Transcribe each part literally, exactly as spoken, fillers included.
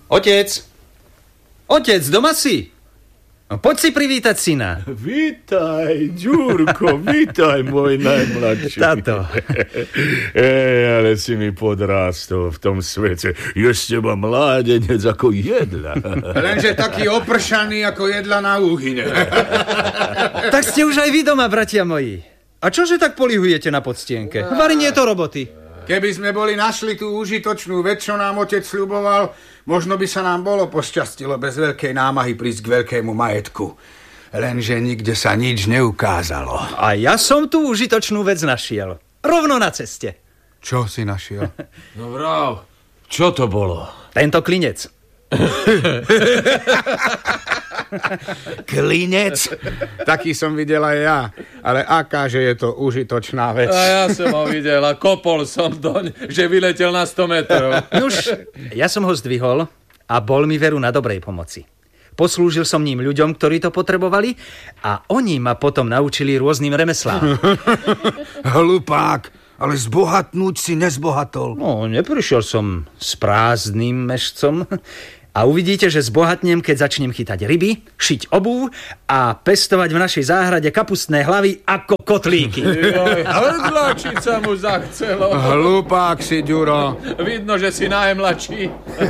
Otec! Otec, doma si? No, poď si privítať syna. Vítaj, Ďurko, vítaj, môj najmladší. Táto. Ej, ale si mi podrástol v tom svete. Je z teba mládenec ako jedla. Lenže taký opršaný ako jedla na úhyne. Tak ste už aj vy doma, bratia moji. A čože tak polihujete na podstienke? Varenie to roboty. Keby sme boli našli tú užitočnú vec, čo nám otec sľuboval, možno by sa nám bolo pošťastilo bez veľkej námahy prísť k veľkému majetku. Lenže nikde sa nič neukázalo. A ja som tú užitočnú vec našiel. Rovno na ceste. Čo si našiel? No vrav, čo to bolo? Tento klinec. Klinec? Taký som videl aj ja. Ale akáže je to užitočná vec. A ja som ho videl a kopol som doň, že vyletel na sto metrov. Nuž, ja som ho zdvihol a bol mi veru na dobrej pomoci. Poslúžil som ním ľuďom, ktorí to potrebovali a oni ma potom naučili rôznym remeslám. Hlupák, ale zbohatnúť si nezbohatol. No, neprišiel som s prázdnym mešcom. A uvidíte, že zbohatnem, keď začnem chytať ryby, šiť obuv a pestovať v našej záhrade kapustné hlavy ako kotlíky. Hrdlačiť sa mu zachcelo. Hlupák si, Ďuro. Vidno, že si najmladší.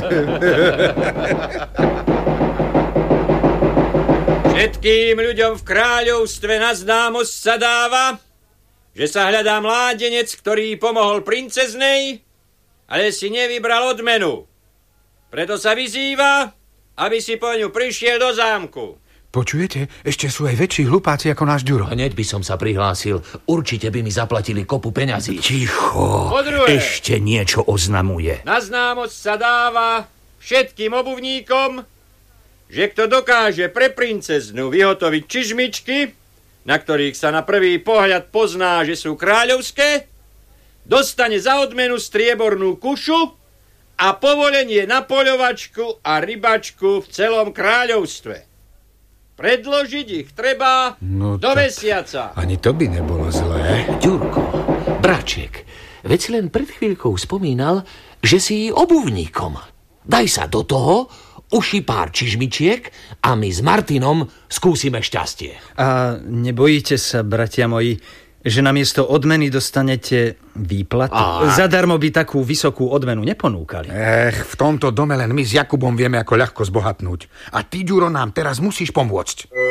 Všetkým ľuďom v kráľovstve na známosť sa dáva, že sa hľadá mládenec, ktorý pomohol princeznej, ale si nevybral odmenu. Preto sa vyzýva, aby si po ňu prišiel do zámku. Počujete? Ešte sú aj väčší hlupáci ako náš Ďuro. Hneď by som sa prihlásil. Určite by mi zaplatili kopu peňazí. Ticho. Po druhé, ešte niečo oznamuje. na známosť sa dáva všetkým obuvníkom, že kto dokáže pre princeznu vyhotoviť čižmičky, na ktorých sa na prvý pohľad pozná, že sú kráľovské, dostane za odmenu striebornú kušu a povolenie na poľovačku a rybačku v celom kráľovstve. Predložiť ich treba No do tak mesiaca. ani to by nebolo zlé. Ďurko, braček, veď si len pred chvíľkou spomínal, že si obuvníkom. Daj sa do toho, uši pár čižmičiek a my s Martinom skúsime šťastie. A nebojíte sa, bratia moji, že namiesto odmeny dostanete výplatu? Á. Zadarmo by takú vysokú odmenu neponúkali. Ech, v tomto dome len my s Jakubom vieme, ako ľahko zbohatnúť. A ty, Ďuro, nám teraz musíš pomôcť.